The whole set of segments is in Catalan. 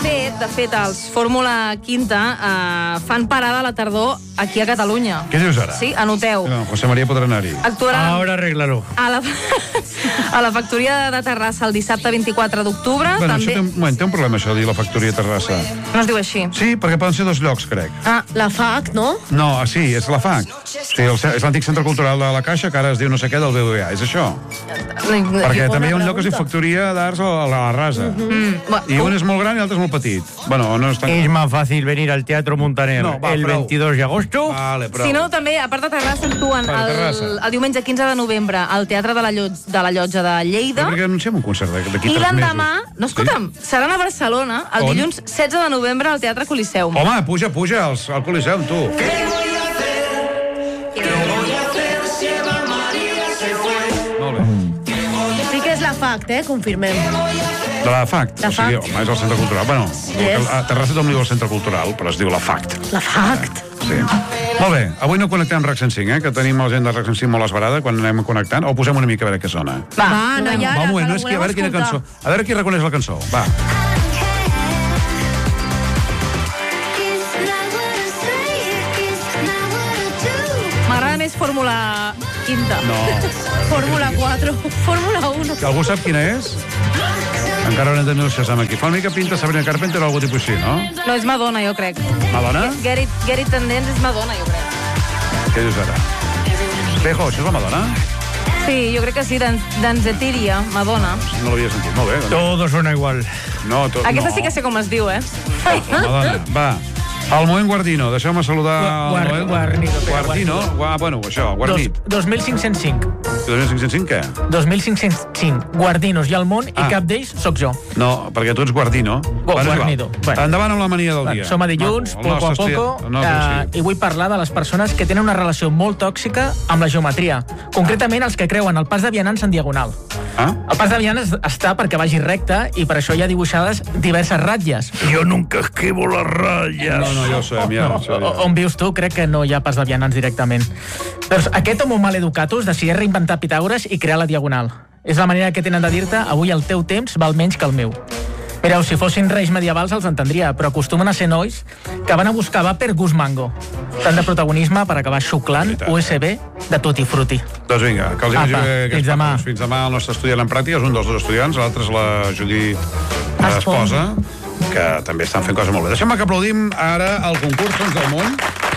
De fet, els Fórmula Quinta fan parada a la tardor aquí a Catalunya. Què dius ara? Sí, anoteu. No, José María podrà anar-hi. Actuaran Ahora arréglalo. a la factoria de Terrassa el dissabte 24 d'octubre. Bueno, També... això té un problema, això de dir la factoria de Terrassa. No es diu així. Sí, perquè poden ser dos llocs, crec. La FAC, no? No, sí, és la FAC. Sí, és l'antic centre cultural de la Caixa, que ara es diu no sé què del BBVA. És això. Perquè també hi ha un lloc que es diu Factoria d'Arts a la Rasa. I un és molt gran i l'altre és molt petit. Bueno, no és tan... Es más fácil venir al Teatro Montaner el 22 de agosto. Vale, prou. Si no, també, a part de Terrassa, actuen el diumenge 15 de novembre al Teatre de la Llotja de Lleida. Perquè anunciem un concert d'aquí 3 mesos. I l'endemà, no, escolta'm, seran a Barcelona el dilluns 16 de novembre al Teatre Coliseum. Home, puja al Coliseum, tu. Molt bé. Sí que és la FAC, confirmem. De la FACT. La O sigui, FACT. home, és el centre cultural. Bueno, Yes. a Terrassa també diu el centre cultural, però es diu la FACT. La FAC. Sí. Molt bé, avui no connectem amb RAC 105, que tenim la gent de RAC 105 molt esbarada quan anem connectant, o posem una mica a veure què sona. Va, no, ja, Va, un moment, no és que a veure quina cançó. A veure qui reconeix la cançó. Va. M'agrada més Fórmula Quinta. No. Fórmula 4, Fórmula 1. Que algú sap quina és? Encara haurem de negociar amb aquí. Fa una mica pinta Sabrina Carpenter o algú tipus així, no? No, és Madonna, jo crec. Madonna? Get It Tendents és Madonna, jo crec. Què dius ara? Espejo, això és la Madonna? Sí, jo crec que sí, Danzetiria, Madonna. No l'havia sentit. Molt bé. Doncs. Todo suena igual. No, Aquesta no. sí que sé com es diu, Madonna, va. El moment Guardino, deixeu-me saludar el Noel. Guardino. Bueno, això, Guardit. 2505. 2505 què? 2505. Guardinos hi ha al món i cap d'ells sóc jo. No, perquè tu ets Guardino. Guarnido. Bueno. Endavant amb la mania del dia. Som a dilluns, poco a poco, i vull parlar de les persones que tenen una relació molt tòxica amb la geometria. Concretament, els que creuen el pas de vianants en diagonal. El pas de vianants està perquè vagi recte i per això hi ha dibuixades diverses ratlles. Yo nunca esquivo las rayas. No, ja ho sabem, ja. On vius tu, crec que no hi ha pas de vianants directament. Doncs aquest homo maleducatus decideix reinventar Pitàgores i crear la diagonal. És la manera que tenen de dir-te avui el teu temps val menys que el meu. Mireu, si fossin reis medievals els entendria, però acostumen a ser nois que van a buscar vapor gust mango. Tant de protagonisme per acabar xuclant USB de tutti frutti. Doncs vinga, que els imagino fins demà. Fins demà el nostre estudiant en pràctiques, un dels dos estudiants, l'altre és la Judit esposa, que també estan fent coses molt bé. Deixem-me que aplaudim ara el concurs Sons del Món.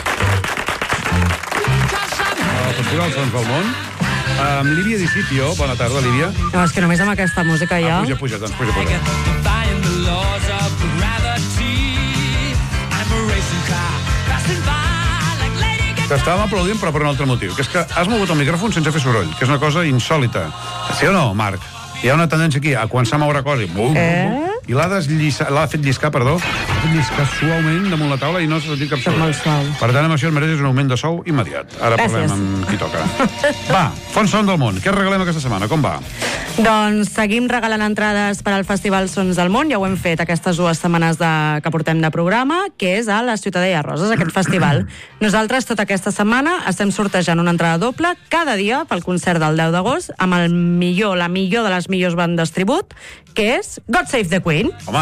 El Festival Sons del Món. Amb Lídia Discipio. Bona tarda, Lídia. No, és que només amb aquesta música ja... Puja, doncs, puja. T'estàvem aplaudint, però per un altre motiu, que és que has mogut el micròfon sense fer soroll, que és una cosa insòlita. Sí o no, Marc? Hi ha una tendència aquí a començar a moure coses i l'ha fet lliscar, suaument damunt la taula i no s'ha sentit cap soroll. Per tant, amb això es mereix un augment de sou immediat. Ara parlem amb qui toca. Va, Fons Son del Món. Què regalem aquesta setmana? Com va? Doncs seguim regalant entrades per al Festival Sons del Món. Ja ho hem fet aquestes 2 setmanes que portem de programa, que és a la Ciutadella Roses, aquest festival. Nosaltres, tota aquesta setmana, estem sortejant una entrada doble cada dia pel concert del 10 d'agost amb la millor de les millors bandes tribut, que és God Save the Queen. Home!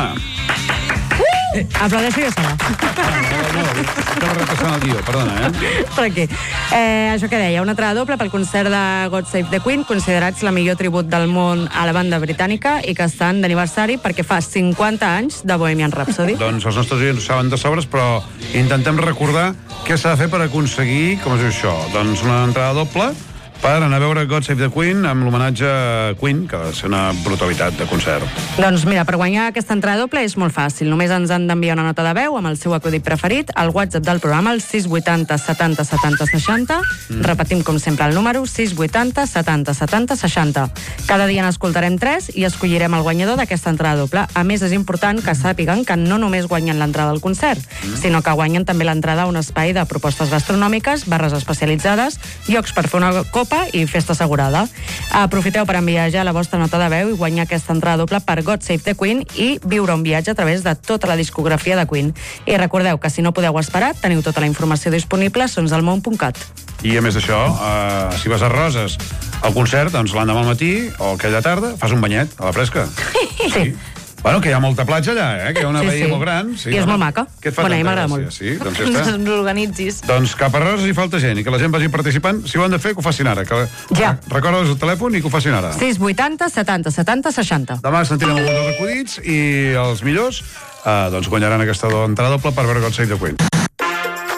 Aplaudeixo jo sola. Estava repassant el guió, perdona, Tranquil. Això que deia, una entrada doble pel concert de God Save the Queen, considerats la millor tribut del món a la banda britànica i que estan d'aniversari perquè fa 50 anys de Bohemian Rhapsody. Doncs els nostres oients ho saben de sobres, però intentem recordar què s'ha de fer per aconseguir, com es diu això, doncs una entrada doble per anar a veure God Save the Queen amb l'homenatge a Queen, que ha de ser una brutalitat de concert. Doncs mira, per guanyar aquesta entrada doble és molt fàcil. Només ens han d'enviar una nota de veu amb el seu acudit preferit al WhatsApp del programa, el 680 70 70 60. Repetim, com sempre, el número 680 70 70 60. Cada dia n'escoltarem 3 i escollirem el guanyador d'aquesta entrada doble. A més, és important que sàpiguen que no només guanyen l'entrada al concert, sinó que guanyen també l'entrada a un espai de propostes gastronòmiques, barres especialitzades, llocs per fer una copa i festa assegurada. Aprofiteu per enviar ja la vostra nota de veu i guanyar aquesta entrada doble per God Save the Queen i viure un viatge a través de tota la discografia de Queen. I recordeu que si no podeu esperar, teniu tota la informació disponible a sonsdelmón.cat. I a més d'això, si vas a Roses al concert, doncs l'endemà al matí o aquella tarda fas un banyet a la fresca. Sí. Bueno, que hi ha molta platja allà, que hi ha una Sí, baia sí. molt gran. I és molt maca. Què et fa Bueno, a mi tanta m'agrada gràcia? molt. Sí, doncs ja està. Ens organitzis. Doncs cap a Roses hi falta gent i que la gent vagi participant. Si ho han de fer, que ho facin ara. Ja. Recorda'ls el telèfon i que ho facin ara. 680 70 70 60. Demà sentirem algun dels acudits i els millors doncs guanyaran aquesta entrada doble per veure Got Save the Queen.